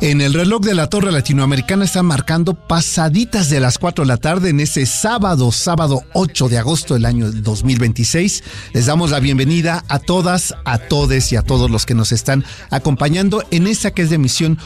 En el reloj de la Torre Latinoamericana están marcando pasaditas de las 4 de la tarde en ese sábado 8 de agosto del año 2026. Les damos la bienvenida a todas, a todes y a todos los que nos están acompañando en esta que es de emisión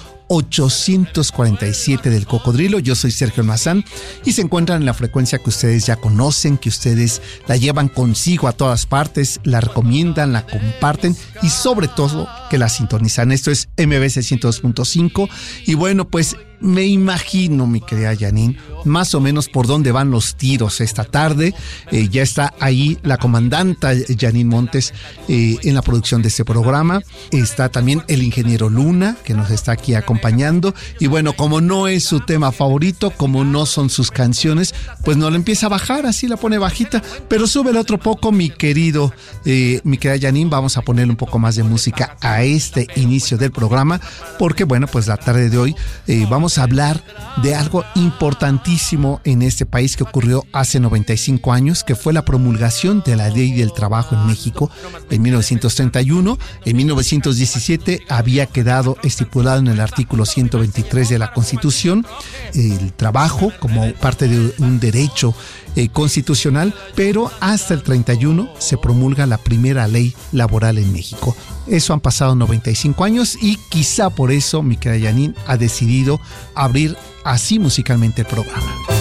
847 del Cocodrilo. Yo soy Sergio Almazán y se encuentran en la frecuencia que ustedes ya conocen, que ustedes la llevan consigo a todas partes, la recomiendan, la comparten y sobre todo que la sintonizan. Esto es MBC 102.5 y bueno, pues me imagino, mi querida Janine, más o menos por dónde van los tiros esta tarde. Ya está ahí la comandanta Janine Montes en la producción de este programa. Está también el ingeniero Luna, que nos está aquí acompañando. Y bueno, como no es su tema favorito, como no son sus canciones, pues no la empieza a bajar, así la pone bajita. Pero súbele otro poco, mi querida Janine. Vamos a poner un poco más de música a este inicio del programa, porque bueno, pues la tarde de hoy vamos a hablar de algo importantísimo en este país que ocurrió hace 95 años, que fue la promulgación de la Ley del Trabajo en México en 1931. En 1917 había quedado estipulado en el artículo 123 de la Constitución el trabajo como parte de un derecho constitucional, pero hasta el 31 se promulga la primera ley laboral en México. Eso han pasado 95 años y quizá por eso mi querida Janine ha decidido abrir así musicalmente el programa.